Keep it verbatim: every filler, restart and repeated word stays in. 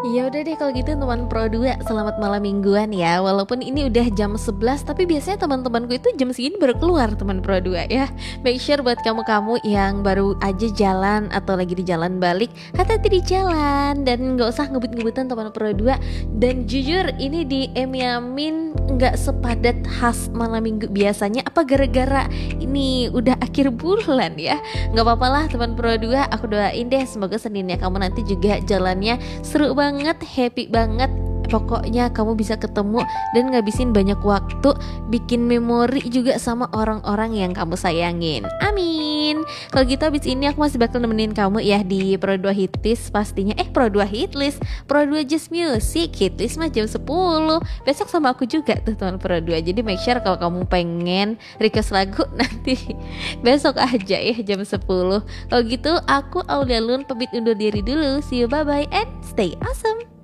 Ya udah deh kalau gitu teman Pro dua, selamat malam mingguan ya. Walaupun ini udah jam sebelas, tapi biasanya teman-temanku itu jam segini baru keluar teman Pro dua ya. Make sure buat kamu-kamu yang baru aja jalan atau lagi di jalan balik, hati-hati di jalan dan nggak usah ngebut-ngebutan teman Pro dua. Dan jujur ini di Emiamin nggak sepadat khas malam minggu biasanya. Apa gara-gara ini udah akhir bulan ya? Nggak apa-apa lah teman Pro dua, aku doain deh semoga Seninnya kamu nanti juga jalannya seru banget, happy banget. Pokoknya kamu bisa ketemu dan ngabisin banyak waktu, bikin memori juga sama orang-orang yang kamu sayangin. Amin. Kalau gitu abis ini aku masih bakal nemenin kamu ya di Pro dua Hitlist pastinya. Eh Pro dua Hitlist, Pro dua Just Music, Hitlist mah jam sepuluh. Besok sama aku juga tuh teman Pro dua. Jadi make sure kalau kamu pengen request lagu nanti besok aja ya jam sepuluh. Kalau gitu aku Aulia Lun pamit undur diri dulu. See you, bye bye and stay awesome.